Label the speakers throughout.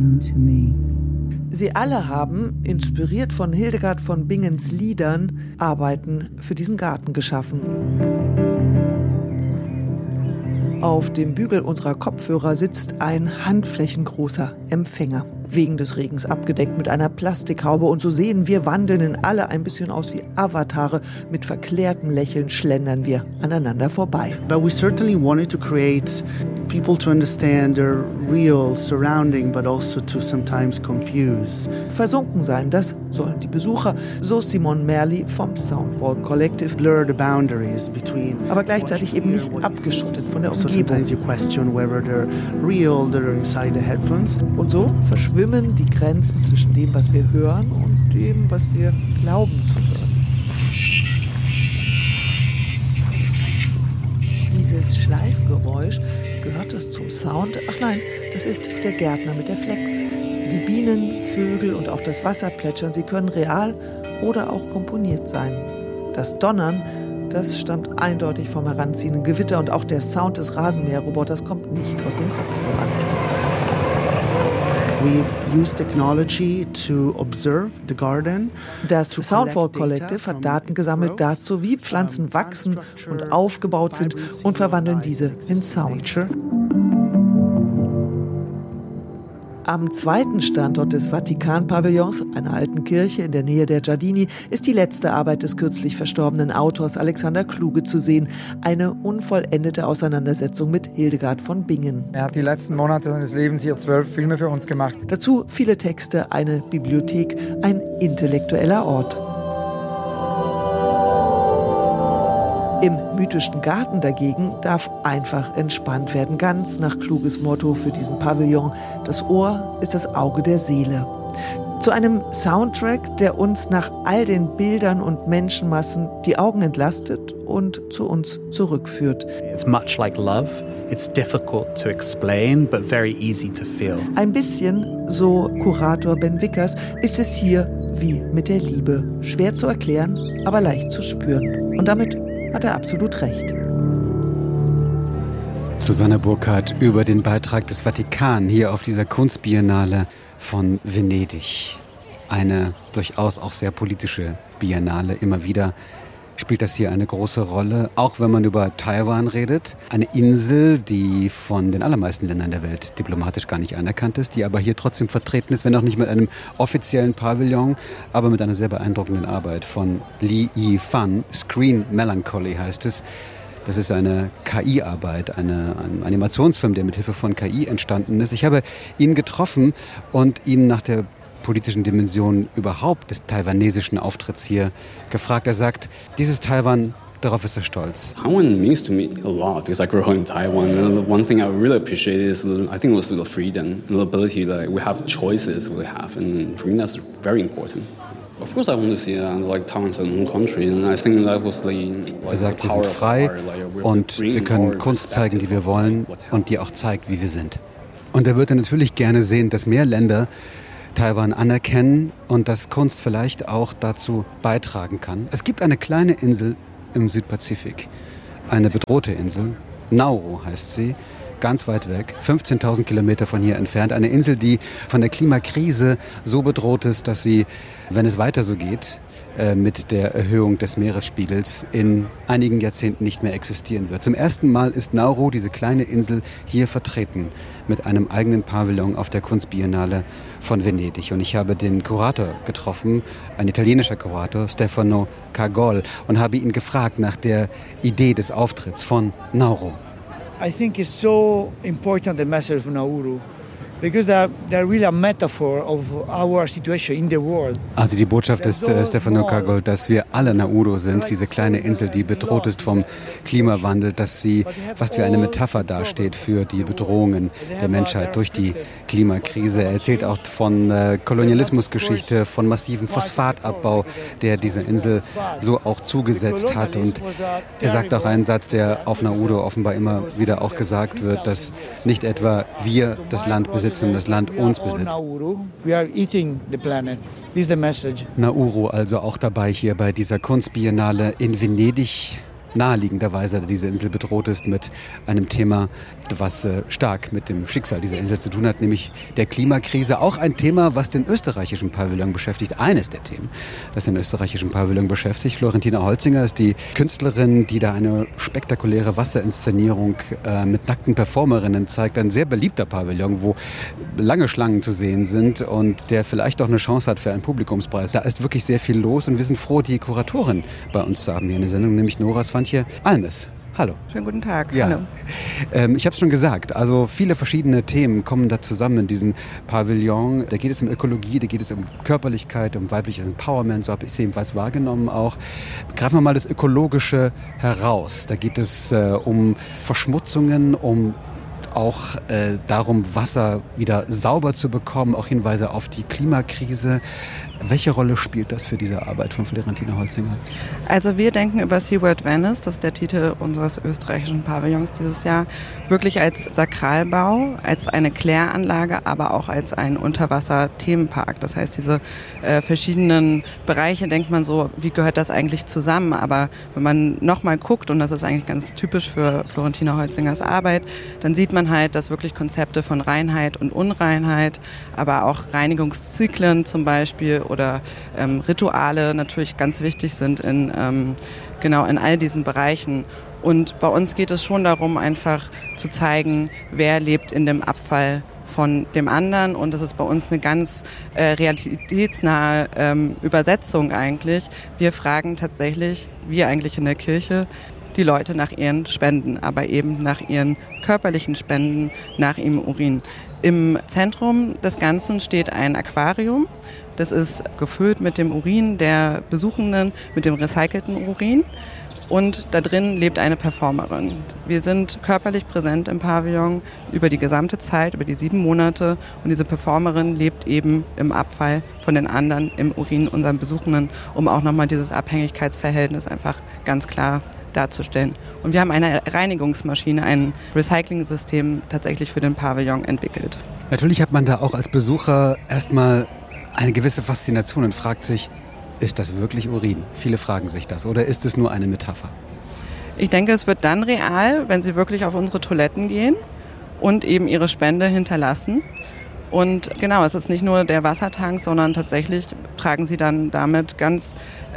Speaker 1: into me.
Speaker 2: Sie alle haben, inspiriert von Hildegard von Bingens Liedern, Arbeiten für diesen Garten geschaffen. Auf dem Bügel unserer Kopfhörer sitzt ein handflächengroßer Empfänger. Wegen des Regens abgedeckt mit einer Plastikhaube. Und so sehen wir Wandelnden alle ein bisschen aus wie Avatare. Mit verklärtem Lächeln schlendern wir aneinander vorbei.
Speaker 3: But we certainly wanted to create people to understand their real surrounding, but also to sometimes confuse.
Speaker 2: Versunken sein, das sollen die Besucher, so Simone Merli vom Soundwall Collective.
Speaker 3: Blur the boundaries between.
Speaker 2: Aber gleichzeitig eben nicht abgeschottet von der Umgebung.
Speaker 3: Sometimes you question whether they're real, they're inside the headphones.
Speaker 2: Und so verschwimmen die Grenzen zwischen dem, was wir hören, und dem, was wir glauben zu hören. Dieses Schleifgeräusch, gehört es zum Sound? Ach nein, das ist der Gärtner mit der Flex. Die Bienen, Vögel und auch das Wasser plätschern, sie können real oder auch komponiert sein. Das Donnern, das stammt eindeutig vom heranziehenden Gewitter, und auch der Sound des Rasenmäherroboters kommt nicht aus den Kopfhörern.
Speaker 3: We've used technology to observe the garden.
Speaker 2: Das Soundwall Collective hat Daten gesammelt dazu, wie Pflanzen wachsen und aufgebaut sind, und verwandeln diese in Sounds. Am zweiten Standort des Vatikan-Pavillons, einer alten Kirche in der Nähe der Giardini, ist die letzte Arbeit des kürzlich verstorbenen Autors Alexander Kluge zu sehen. Eine unvollendete Auseinandersetzung mit Hildegard von Bingen.
Speaker 4: Er hat die letzten Monate seines Lebens hier 12 Filme für uns gemacht.
Speaker 2: Dazu viele Texte, eine Bibliothek, ein intellektueller Ort. Im mythischen Garten dagegen darf einfach entspannt werden, ganz nach Kluges Motto für diesen Pavillon. Das Ohr ist das Auge der Seele. Zu einem Soundtrack, der uns nach all den Bildern und Menschenmassen die Augen entlastet und zu uns zurückführt.
Speaker 5: It's much like love. It's difficult to explain, but very easy to feel.
Speaker 2: Ein bisschen, so Kurator Ben Wickers, ist es hier wie mit der Liebe. Schwer zu erklären, aber leicht zu spüren. Und damit hat er absolut recht.
Speaker 6: Susanne Burkhardt über den Beitrag des Vatikan hier auf dieser Kunstbiennale von Venedig. Eine durchaus auch sehr politische Biennale. Immer wieder spielt das hier eine große Rolle, auch wenn man über Taiwan redet. Eine Insel, die von den allermeisten Ländern der Welt diplomatisch gar nicht anerkannt ist, die aber hier trotzdem vertreten ist, wenn auch nicht mit einem offiziellen Pavillon, aber mit einer sehr beeindruckenden Arbeit von Li Yifan. Screen Melancholy heißt es. Das ist eine KI-Arbeit, ein Animationsfilm, der mit Hilfe von KI entstanden ist. Ich habe ihn getroffen und ihn nach der politischen Dimension überhaupt des taiwanesischen Auftritts hier gefragt. Er sagt, dieses Taiwan, darauf ist er stolz.
Speaker 7: Taiwan means to me a lot because I grew up in Taiwan. And the one thing I really appreciate is, I think, was the freedom and the ability that we have choices we have. And for me, that's very important. Of course, I want to see like Taiwan's own country, and I think that was
Speaker 6: Er sagt, wir sind frei und wir können Kunst zeigen, die wir wollen, und die auch zeigt, wie wir sind. Und er würde natürlich gerne sehen, dass mehr Länder Taiwan anerkennen und dass Kunst vielleicht auch dazu beitragen kann. Es gibt eine kleine Insel im Südpazifik, eine bedrohte Insel, Nauru heißt sie, ganz weit weg, 15.000 Kilometer von hier entfernt. Eine Insel, die von der Klimakrise so bedroht ist, dass sie, wenn es weiter so geht, mit der Erhöhung des Meeresspiegels in einigen Jahrzehnten nicht mehr existieren wird. Zum ersten Mal ist Nauru, diese kleine Insel, hier vertreten mit einem eigenen Pavillon auf der Kunstbiennale von Venedig. Und ich habe den Kurator getroffen, ein italienischer Kurator, Stefano Cagol, und habe ihn gefragt nach der Idee des Auftritts von Nauru.
Speaker 8: I think it's so important, the message of Nauru. Because they're really a metaphor of our situation in the world.
Speaker 6: Also die Botschaft ist, Stefano Cagol, dass wir alle Nauru sind, diese kleine Insel, die bedroht ist vom Klimawandel, dass sie fast wie eine Metapher dasteht für die Bedrohungen der Menschheit durch die Klimakrise. Er erzählt auch von Kolonialismusgeschichte, von massivem Phosphatabbau, der diese Insel so auch zugesetzt hat. Und er sagt auch einen Satz, der auf Nauru offenbar immer wieder auch gesagt wird, dass nicht etwa wir das Land besitzen, und das Land uns besitzt. Nauru also auch dabei hier bei dieser Kunstbiennale in Venedig. naheliegenderweise diese Insel bedroht ist mit einem Thema, was stark mit dem Schicksal dieser Insel zu tun hat, nämlich der Klimakrise. Auch ein Thema, was den österreichischen Pavillon beschäftigt. Eines der Themen, das den österreichischen Pavillon beschäftigt. Florentina Holzinger ist die Künstlerin, die da eine spektakuläre Wasserinszenierung mit nackten Performerinnen zeigt. Ein sehr beliebter Pavillon, wo lange Schlangen zu sehen sind und der vielleicht auch eine Chance hat für einen Publikumspreis. Da ist wirklich sehr viel los und wir sind froh, die Kuratorin bei uns zu haben hier in der Sendung, nämlich Nora Svantje Almes. Hallo.
Speaker 1: Schönen guten Tag.
Speaker 6: Ja.
Speaker 1: Hallo.
Speaker 6: Ich habe es schon gesagt, also viele verschiedene Themen kommen da zusammen in diesen Pavillon. Da geht es um Ökologie, da geht es um Körperlichkeit, um weibliches Empowerment, so habe ich es jedenfalls wahrgenommen auch. Greifen wir mal das Ökologische heraus. Da geht es um Verschmutzungen, um auch darum, Wasser wieder sauber zu bekommen, auch Hinweise auf die Klimakrise. Welche Rolle spielt das für diese Arbeit von Florentina Holzinger?
Speaker 1: Also wir denken über SeaWorld Venice, das ist der Titel unseres österreichischen Pavillons dieses Jahr, wirklich als Sakralbau, als eine Kläranlage, aber auch als ein Unterwasser-Themenpark. Das heißt, diese verschiedenen Bereiche, denkt man so, wie gehört das eigentlich zusammen? Aber wenn man nochmal guckt, und das ist eigentlich ganz typisch für Florentina Holzingers Arbeit, dann sieht man halt, dass wirklich Konzepte von Reinheit und Unreinheit, aber auch Reinigungszyklen zum Beispiel oder Rituale natürlich ganz wichtig sind in all diesen Bereichen. Und bei uns geht es schon darum, einfach zu zeigen, wer lebt in dem Abfall von dem anderen. Und das ist bei uns eine ganz realitätsnahe Übersetzung eigentlich. Wir fragen tatsächlich, wir eigentlich in der Kirche, die Leute nach ihren Spenden, aber eben nach ihren körperlichen Spenden, nach ihrem Urin. Im Zentrum des Ganzen steht ein Aquarium. Das ist gefüllt mit dem Urin der Besuchenden, mit dem recycelten Urin. Und da drin lebt eine Performerin. Wir sind körperlich präsent im Pavillon über die gesamte Zeit, über die 7 Monate. Und diese Performerin lebt eben im Abfall von den anderen, im Urin unseren Besuchenden, um auch nochmal dieses Abhängigkeitsverhältnis einfach ganz klar darzustellen. Und wir haben eine Reinigungsmaschine, ein Recycling-System tatsächlich für den Pavillon entwickelt.
Speaker 6: Natürlich hat man da auch als Besucher erstmal eine gewisse Faszination und fragt sich, ist das wirklich Urin? Viele fragen sich das. Oder ist es nur eine Metapher?
Speaker 1: Ich denke, es wird dann real, wenn Sie wirklich auf unsere Toiletten gehen und eben Ihre Spende hinterlassen. Und genau, es ist nicht nur der Wassertank, sondern tatsächlich tragen Sie dann damit ganz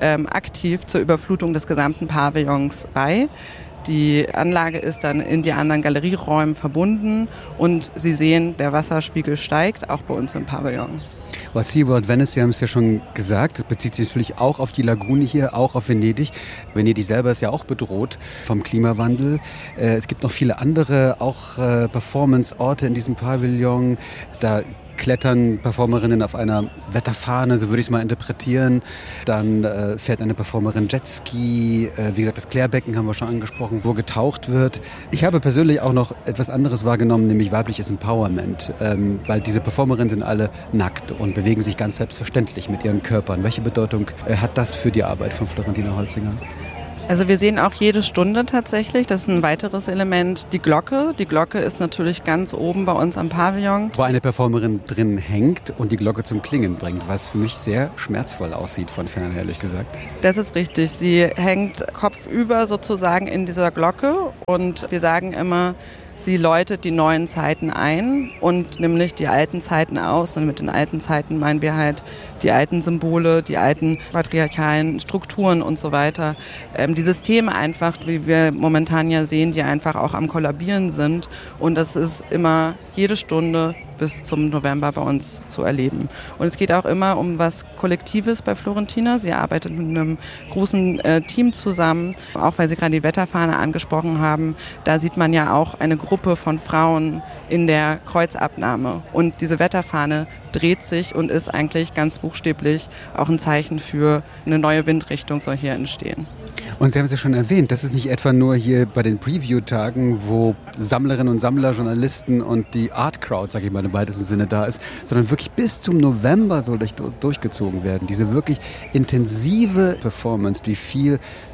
Speaker 1: aktiv zur Überflutung des gesamten Pavillons bei. Die Anlage ist dann in die anderen Galerieräume verbunden und Sie sehen, der Wasserspiegel steigt, auch bei uns im Pavillon.
Speaker 6: SeaWorld Venice, Sie haben es ja schon gesagt, das bezieht sich natürlich auch auf die Lagune hier, auch auf Venedig. Venedig selber ist ja auch bedroht vom Klimawandel. Es gibt noch viele andere, auch Performance-Orte in diesem Pavillon. Da klettern Performerinnen auf einer Wetterfahne, so würde ich es mal interpretieren. Dann fährt eine Performerin Jetski. Wie gesagt, das Klärbecken haben wir schon angesprochen, wo getaucht wird. Ich habe persönlich auch noch etwas anderes wahrgenommen, nämlich weibliches Empowerment. Weil diese Performerinnen sind alle nackt und bewegen sich ganz selbstverständlich mit ihren Körpern. Welche Bedeutung hat das für die Arbeit von Florentina Holzinger?
Speaker 1: Also wir sehen auch jede Stunde tatsächlich, das ist ein weiteres Element, die Glocke. Die Glocke ist natürlich ganz oben bei uns am Pavillon.
Speaker 6: Wo eine Performerin drin hängt und die Glocke zum Klingen bringt, was für mich sehr schmerzvoll aussieht von fern, ehrlich gesagt.
Speaker 1: Das ist richtig, sie hängt kopfüber sozusagen in dieser Glocke und wir sagen immer, sie läutet die neuen Zeiten ein und nämlich die alten Zeiten aus. Und mit den alten Zeiten meinen wir halt die alten Symbole, die alten patriarchalen Strukturen und so weiter. Die Systeme einfach, wie wir momentan ja sehen, die einfach auch am Kollabieren sind. Und das ist immer jede Stunde bis zum November bei uns zu erleben. Und es geht auch immer um was Kollektives bei Florentina. Sie arbeitet mit einem großen Team zusammen, auch weil Sie gerade die Wetterfahne angesprochen haben. Da sieht man ja auch eine Gruppe von Frauen in der Kreuzabnahme. Und diese Wetterfahne dreht sich und ist eigentlich ganz buchstäblich auch ein Zeichen für eine neue Windrichtung soll hier entstehen.
Speaker 6: Und Sie haben es ja schon erwähnt, das ist nicht etwa nur hier bei den Preview-Tagen, wo Sammlerinnen und Sammler, Journalisten und die Art-Crowd, sage ich mal im weitesten Sinne, da ist, sondern wirklich bis zum November soll durchgezogen werden. Diese wirklich intensive Performance, die viel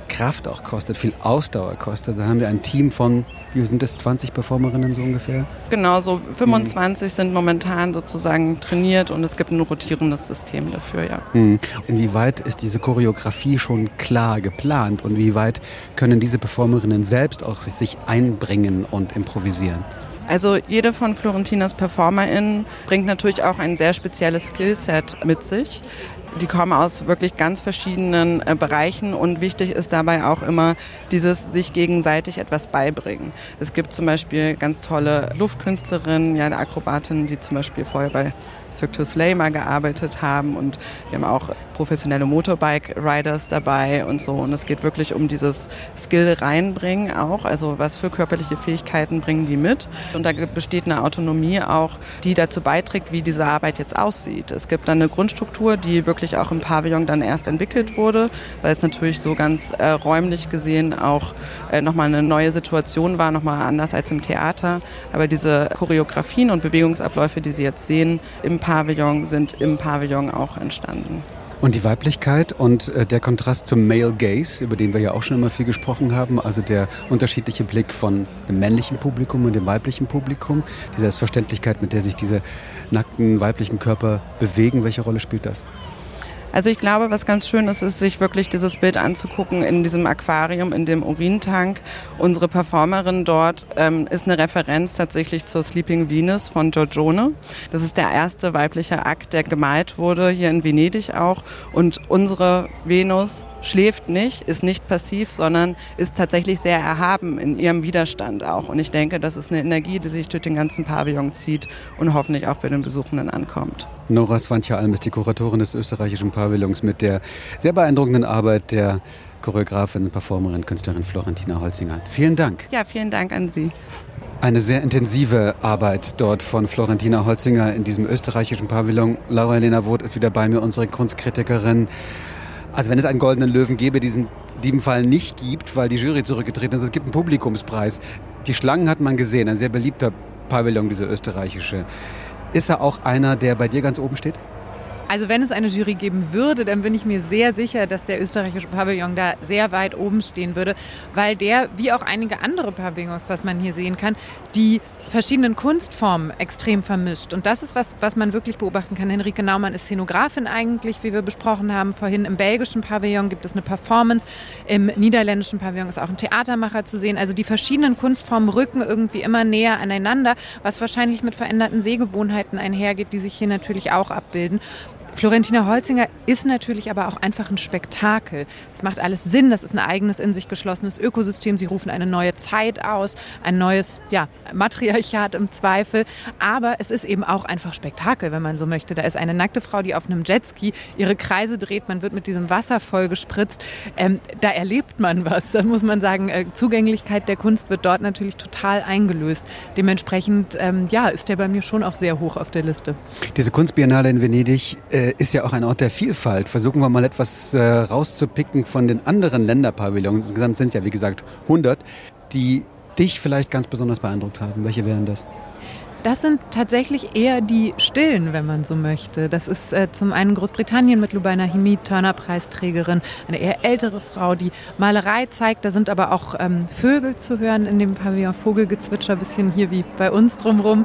Speaker 6: Kraft auch kostet, viel Ausdauer kostet. Da haben wir ein Team von, wie sind das, 20 Performerinnen so ungefähr?
Speaker 1: Genau, so 25 sind momentan sozusagen trainiert und es gibt ein rotierendes System dafür, ja.
Speaker 6: Inwieweit ist diese Choreografie schon klar geplant und wie weit können diese Performerinnen selbst auch sich einbringen und improvisieren?
Speaker 1: Also jede von Florentinas PerformerInnen bringt natürlich auch ein sehr spezielles Skillset mit sich. Die kommen aus wirklich ganz verschiedenen Bereichen und wichtig ist dabei auch immer dieses sich gegenseitig etwas beibringen. Es gibt zum Beispiel ganz tolle Luftkünstlerinnen, ja, Akrobatinnen, die zum Beispiel vorher bei Cirque du Soleil mal gearbeitet haben und wir haben auch professionelle Motorbike-Riders dabei und so und es geht wirklich um dieses Skill reinbringen auch, also was für körperliche Fähigkeiten bringen die mit und da besteht eine Autonomie auch, die dazu beiträgt, wie diese Arbeit jetzt aussieht. Es gibt dann eine Grundstruktur, die wirklich auch im Pavillon dann erst entwickelt wurde, weil es natürlich so ganz räumlich gesehen auch nochmal eine neue Situation war, nochmal anders als im Theater, aber diese Choreografien und Bewegungsabläufe, die Sie jetzt sehen im Pavillon, sind im Pavillon auch entstanden.
Speaker 6: Und die Weiblichkeit und der Kontrast zum Male Gaze, über den wir ja auch schon immer viel gesprochen haben, also der unterschiedliche Blick von dem männlichen Publikum und dem weiblichen Publikum, die Selbstverständlichkeit, mit der sich diese nackten weiblichen Körper bewegen, welche Rolle spielt das?
Speaker 1: Also ich glaube, was ganz schön ist, ist, sich wirklich dieses Bild anzugucken in diesem Aquarium, in dem Urintank. Unsere Performerin dort ist eine Referenz tatsächlich zur Sleeping Venus von Giorgione. Das ist der erste weibliche Akt, der gemalt wurde, hier in Venedig auch. Und unsere Venus schläft nicht, ist nicht passiv, sondern ist tatsächlich sehr erhaben in ihrem Widerstand auch. Und ich denke, das ist eine Energie, die sich durch den ganzen Pavillon zieht und hoffentlich auch bei den Besuchenden ankommt.
Speaker 6: Nora Svantje-Alm ist die Kuratorin des österreichischen Pavillons mit der sehr beeindruckenden Arbeit der Choreografin, Performerin, Künstlerin Florentina Holzinger. Vielen Dank.
Speaker 1: Ja, vielen Dank an Sie.
Speaker 6: Eine sehr intensive Arbeit dort von Florentina Holzinger in diesem österreichischen Pavillon. Laura-Helena Voth ist wieder bei mir, unsere Kunstkritikerin. Also wenn es einen goldenen Löwen gäbe, diesen im Fall nicht gibt, weil die Jury zurückgetreten ist, es gibt einen Publikumspreis. Die Schlangen hat man gesehen, ein sehr beliebter Pavillon, dieser österreichische. Ist er auch einer, der bei dir ganz oben steht?
Speaker 9: Also wenn es eine Jury geben würde, dann bin ich mir sehr sicher, dass der österreichische Pavillon da sehr weit oben stehen würde, weil der, wie auch einige andere Pavillons, was man hier sehen kann, die verschiedenen Kunstformen extrem vermischt. Und das ist was man wirklich beobachten kann. Henrike Naumann ist Szenografin eigentlich, wie wir besprochen haben vorhin. Im belgischen Pavillon gibt es eine Performance, im niederländischen Pavillon ist auch ein Theatermacher zu sehen. Also die verschiedenen Kunstformen rücken irgendwie immer näher aneinander, was wahrscheinlich mit veränderten Sehgewohnheiten einhergeht, die sich hier natürlich auch abbilden. Florentina Holzinger ist natürlich aber auch einfach ein Spektakel. Es macht alles Sinn, das ist ein eigenes, in sich geschlossenes Ökosystem. Sie rufen eine neue Zeit aus, ein neues Matriarchat im Zweifel. Aber es ist eben auch einfach Spektakel, wenn man so möchte. Da ist eine nackte Frau, die auf einem Jetski ihre Kreise dreht. Man wird mit diesem Wasser voll gespritzt. Da erlebt man was. Da muss man sagen, Zugänglichkeit der Kunst wird dort natürlich total eingelöst. Dementsprechend ist der bei mir schon auch sehr hoch auf der Liste.
Speaker 6: Diese Kunstbiennale in Venedig ist ja auch ein Ort der Vielfalt. Versuchen wir mal etwas rauszupicken von den anderen Länderpavillons. Insgesamt sind ja, wie gesagt, 100, die dich vielleicht ganz besonders beeindruckt haben. Welche wären das?
Speaker 9: Das sind tatsächlich eher die Stillen, wenn man so möchte. Das ist zum einen Großbritannien mit Lubaina Himid, Turner-Preisträgerin, eine eher ältere Frau, die Malerei zeigt. Da sind aber auch Vögel zu hören in dem Pavillon, Vogelgezwitscher, ein bisschen hier wie bei uns drumherum.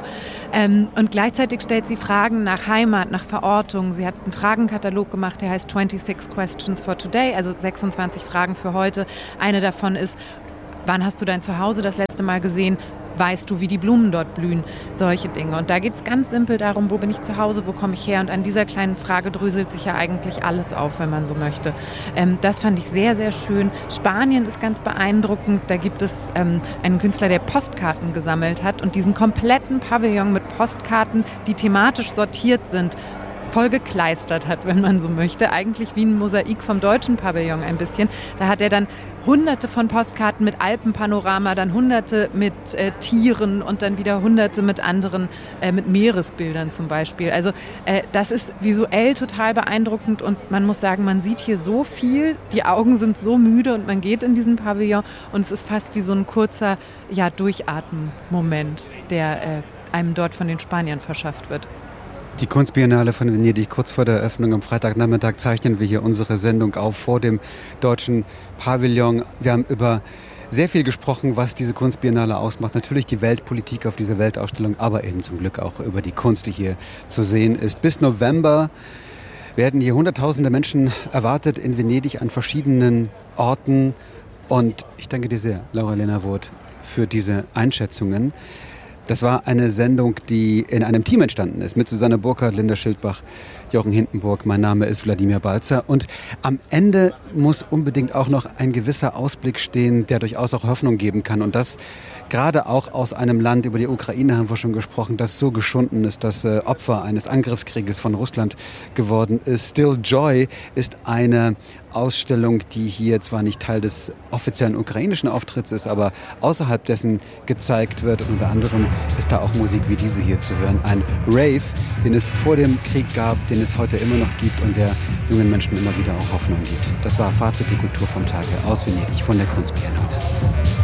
Speaker 9: Und gleichzeitig stellt sie Fragen nach Heimat, nach Verortung. Sie hat einen Fragenkatalog gemacht, der heißt 26 Questions for Today, also 26 Fragen für heute. Eine davon ist, wann hast du dein Zuhause das letzte Mal gesehen? Weißt du, wie die Blumen dort blühen? Solche Dinge. Und da geht es ganz simpel darum, wo bin ich zu Hause, wo komme ich her? Und an dieser kleinen Frage dröselt sich ja eigentlich alles auf, wenn man so möchte. Das fand ich sehr, sehr schön. Spanien ist ganz beeindruckend. Da gibt es einen Künstler, der Postkarten gesammelt hat und diesen kompletten Pavillon mit Postkarten, die thematisch sortiert sind, vollgekleistert hat, wenn man so möchte. Eigentlich wie ein Mosaik vom deutschen Pavillon ein bisschen. Da hat er dann Hunderte von Postkarten mit Alpenpanorama, dann Hunderte mit Tieren und dann wieder Hunderte mit anderen, mit Meeresbildern zum Beispiel. Also das ist visuell total beeindruckend und man muss sagen, man sieht hier so viel, die Augen sind so müde und man geht in diesen Pavillon und es ist fast wie so ein kurzer Durchatmen-Moment, der einem dort von den Spaniern verschafft wird.
Speaker 6: Die Kunstbiennale von Venedig, kurz vor der Eröffnung am Freitagnachmittag zeichnen wir hier unsere Sendung auf vor dem deutschen Pavillon. Wir haben über sehr viel gesprochen, was diese Kunstbiennale ausmacht. Natürlich die Weltpolitik auf dieser Weltausstellung, aber eben zum Glück auch über die Kunst, die hier zu sehen ist. Bis November werden hier Hunderttausende Menschen erwartet in Venedig an verschiedenen Orten. Und ich danke dir sehr, Laura-Lena Woth, für diese Einschätzungen. Das war eine Sendung, die in einem Team entstanden ist, mit Susanne Burkhardt, Linda Schildbach, Jochen Hindenburg. Mein Name ist Wladimir Balzer. Und am Ende muss unbedingt auch noch ein gewisser Ausblick stehen, der durchaus auch Hoffnung geben kann. Und das gerade auch aus einem Land, über die Ukraine haben wir schon gesprochen, das so geschunden ist, das Opfer eines Angriffskrieges von Russland geworden ist. Still Joy ist eine Ausstellung, die hier zwar nicht Teil des offiziellen ukrainischen Auftritts ist, aber außerhalb dessen gezeigt wird. Und unter anderem ist da auch Musik wie diese hier zu hören. Ein Rave, den es vor dem Krieg gab, den es heute immer noch gibt und der jungen Menschen immer wieder auch Hoffnung gibt. Das war Fazit, die Kultur vom Tage aus Venedig von der Kunstbiennale.